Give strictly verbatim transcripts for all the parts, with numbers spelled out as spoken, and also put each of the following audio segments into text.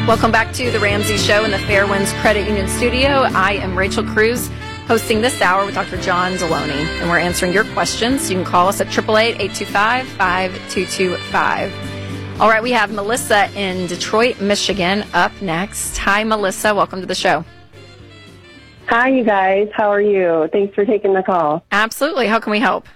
Welcome back to the Ramsey Show in the Fairwinds Credit Union studio. I am Rachel Cruz, hosting this hour with Doctor John Deloney, and we're answering your questions. You can call us at eight eight eight, eight two five, five two two five. All right, we have Melissa in Detroit, Michigan up next. Hi, Melissa. Welcome to the show. Hi, you guys. How are you? Thanks for taking the call. Absolutely. How can we help?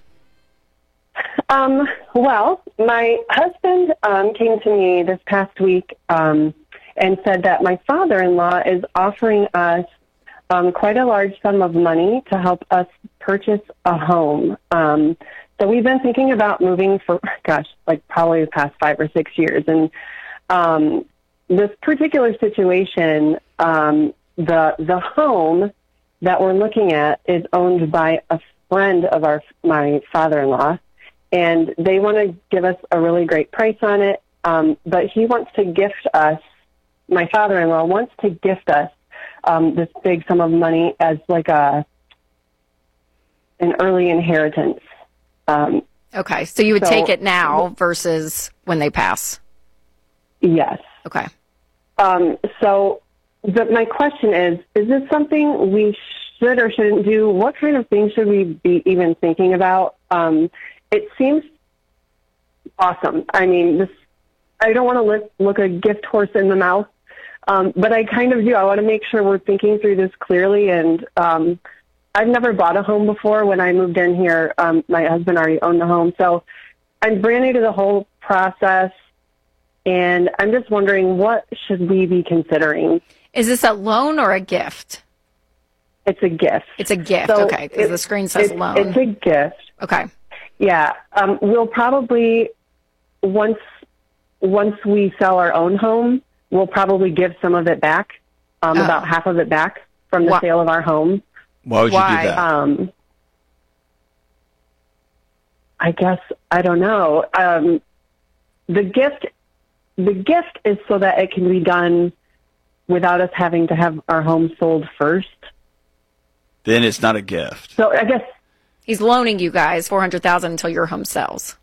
Um, well, my husband um, came to me this past week um, and said that my father-in-law is offering us um, quite a large sum of money to help us purchase a home. Um, so we've been thinking about moving for, gosh, like probably the past five or six years. And um, this particular situation, um, the the home that we're looking at is owned by a friend of our my father-in-law, and they want to give us a really great price on it. Um, but he wants to gift us. My father-in-law wants to gift us um, this big sum of money as like a an early inheritance. Um, okay, so you would so, take it now versus when they pass? Yes. Okay. Um, so the, my question is, is this something we should or shouldn't do? What kind of things should we be even thinking about? Um, it seems awesome. I mean, this. I don't want to look, look a gift horse in the mouth, um, but I kind of do. I want to make sure we're thinking through this clearly. And um, I've never bought a home before. When I moved in here, um, my husband already owned the home. So I'm brand new to the whole process, and I'm just wondering, what should we be considering? Is this a loan or a gift? It's a gift. It's a gift, so okay, because the screen says it, loan. It's a gift. Okay. Yeah. Um, we'll probably, once once we sell our own home, we'll probably give some of it back, um, Oh. about half of it back from the Why- sale of our home. Why would you Why? do that? Um, I guess, I don't know. Um, the gift, the gift is so that it can be done without us having to have our home sold first. Then it's not a gift. So I guess, He's loaning you guys four hundred thousand dollars until your home sells.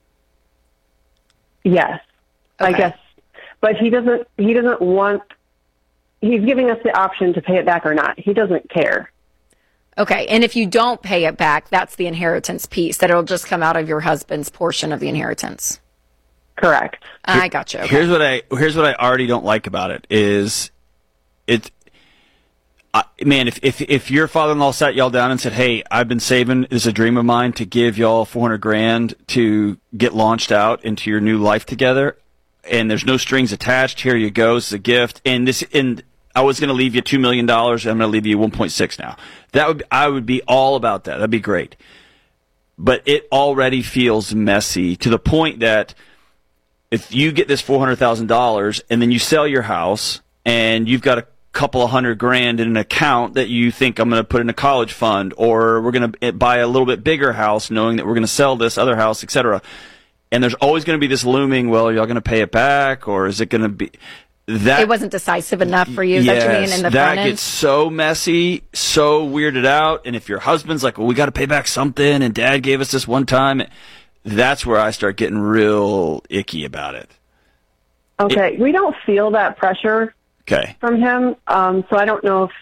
yes, I Okay. guess, but he doesn't, he doesn't want, he's giving us the option to pay it back or not. He doesn't care. Okay, and if you don't pay it back, that's the inheritance piece, that it'll just come out of your husband's portion of the inheritance. Correct. I got you. Okay. Here's what I here's what I already don't like about it is it. Uh, man, if, if if your father-in-law sat y'all down and said, "Hey, I've been saving. It's a dream of mine to give y'all four hundred grand to get launched out into your new life together, and there's no strings attached. Here you go. It's a gift, and this and I was going to leave you two million dollars. I'm going to leave you one point six now. That would I would be all about that. That'd be great. But it already feels messy to the point that if you get this four hundred thousand dollars and then you sell your house and you've got a couple of hundred grand in an account that you think I'm going to put in a college fund, or we're going to buy a little bit bigger house knowing that we're going to sell this other house, et cetera. And there's always going to be this looming, well, are y'all going to pay it back, or is it going to be that? It wasn't decisive enough for you, is yes, that you mean, in the that front end? gets so messy, so weirded out. And if your husband's like, well, we got to pay back something, and dad gave us this one time, that's where I start getting real icky about it. Okay. It, we don't feel that pressure okay. from him, um, so I don't know if...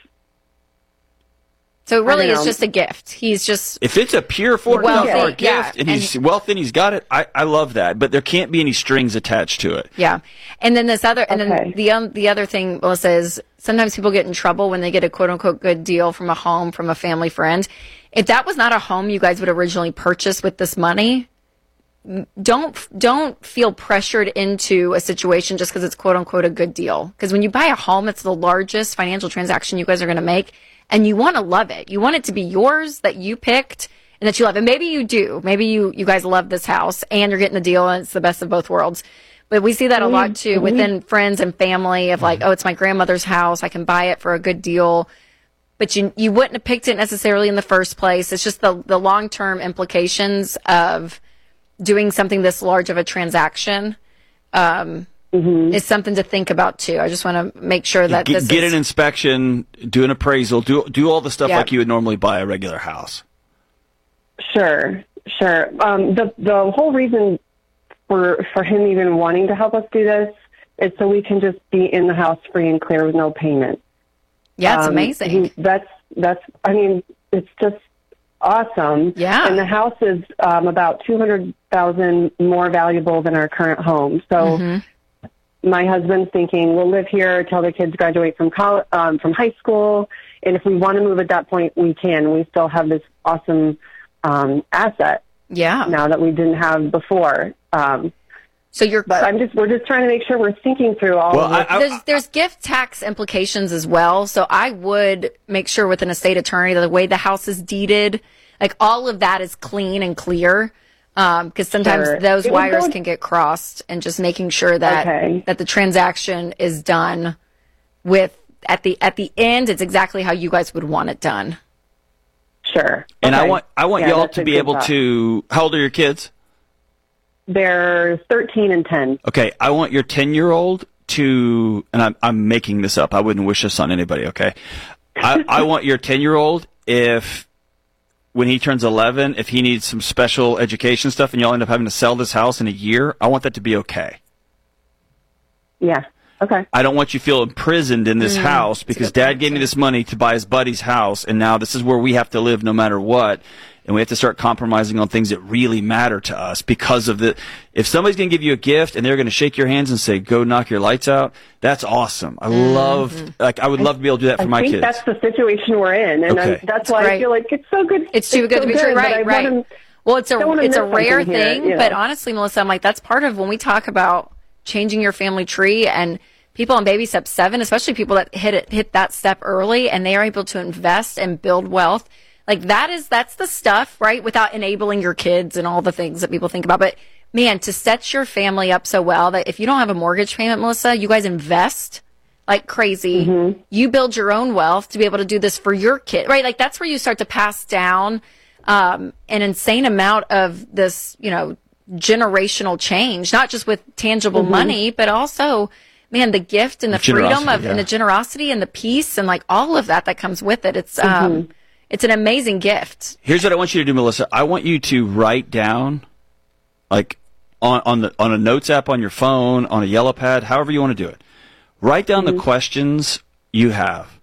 So it really I don't is know. just a gift. He's just... If it's a pure four hundred thousand dollars Wealthy, gift yeah, and he's and- wealthy and he's got it, I, I love that. But there can't be any strings attached to it. Yeah. And then this other, and Okay. then the um, the other thing, Melissa, is sometimes people get in trouble when they get a quote unquote good deal from a home, from a family friend. If that was not a home you guys would originally purchase with this money, don't don't feel pressured into a situation just because it's quote unquote a good deal. Because when you buy a home, it's the largest financial transaction you guys are going to make, and you want to love it. You want it to be yours, that you picked, and that you love. And maybe you do. Maybe you you guys love this house, and you're getting the deal, and it's the best of both worlds. But we see that a lot too within friends and family of like, oh, it's my grandmother's house. I can buy it for a good deal. But you you wouldn't have picked it necessarily in the first place. It's just the the long term implications of doing something this large of a transaction um, mm-hmm. is something to think about too. I just want to make sure that Get, this get is, an inspection, do an appraisal, do do all the stuff Yeah. like you would normally buy a regular house. Sure, sure. Um, the the whole reason for for him even wanting to help us do this it's so we can just be in the house free and clear with no payment. Yeah, it's Um, amazing. he- that's, that's, I mean, it's just awesome. Yeah. And the house is um, about two hundred thousand dollars more valuable than our current home. So Mm-hmm. my husband's thinking we'll live here till the kids graduate from college, um, from high school. And if we want to move at that point, we can. We still have this awesome um, asset Yeah. now that we didn't have before. Um, So you're but I'm just, we're just trying to make sure we're thinking through all Well, of this. I- there's there's gift tax implications as well. So I would make sure with an estate attorney that the way the house is deeded, like all of that is clean and clear. Um, because sometimes Sure. those It would wires go- can get crossed, and just making sure that Okay. that the transaction is done with at the at the end, it's exactly how you guys would want it done. Sure. And I Okay. want I want Yeah, y'all that's to a be good able thought. to. How old are your kids? They're thirteen and ten. Okay, I want your ten-year-old to, and I'm I'm making this up. I wouldn't wish this on anybody. Okay, I, I want your ten-year-old, if when he turns eleven, if he needs some special education stuff, and y'all end up having to sell this house in a year, I want that to be okay. Yeah. Okay. I don't want you to feel imprisoned in this house because Dad gave me this money to buy his buddy's house, and now this is where we have to live no matter what, and we have to start compromising on things that really matter to us because of the. If somebody's going to give you a gift and they're going to shake your hands and say, "Go knock your lights out," that's awesome. I love, like, I would love to be able to do that for I my think kids. that's the situation we're in, and Okay. I'm, that's why great. I feel like it's so good. It's too good so to be true. but I Right, right. wanna- Well, it's a don't wanna it's a miss rare something here, thing, you know. but honestly, Melissa, I'm like, that's part of when we talk about changing your family tree, and people on baby step seven, especially people that hit it hit that step early and they are able to invest and build wealth. Like that is that's the stuff, right? Without enabling your kids and all the things that people think about. But man, to set your family up so well that if you don't have a mortgage payment, Melissa, you guys invest like crazy. Mm-hmm. You build your own wealth to be able to do this for your kid, right? Like that's where you start to pass down um, an insane amount of this, you know, generational change, not just with tangible Mm-hmm. money, but also, man, the gift and the freedom Generosity, of yeah. and the generosity and the peace and like all of that that comes with it. It's Mm-hmm. um, it's an amazing gift. Here's what I want you to do, Melissa. I want you to write down, like on on the on a notes app on your phone, on a yellow pad, however you want to do it. Write down Mm-hmm. the questions you have,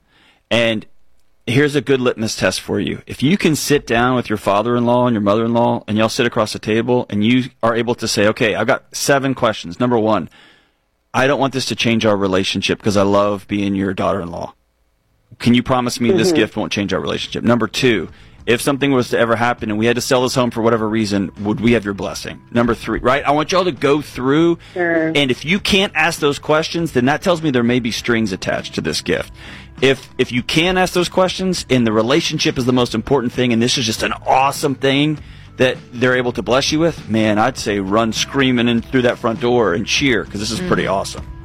and here's a good litmus test for you. If you can sit down with your father-in-law and your mother-in-law, and y'all sit across the table, and you are able to say, "Okay, I've got seven questions. Number one, I don't want this to change our relationship because I love being your daughter-in-law. Can you promise me this gift won't change our relationship? Number two, if something was to ever happen and we had to sell this home for whatever reason, would we have your blessing? Number three, right? I want y'all to go through, Sure. and if you can't ask those questions, then that tells me there may be strings attached to this gift. If if you can ask those questions, and the relationship is the most important thing, and this is just an awesome thing that they're able to bless you with, man, I'd say run screaming in through that front door and cheer because this is pretty awesome.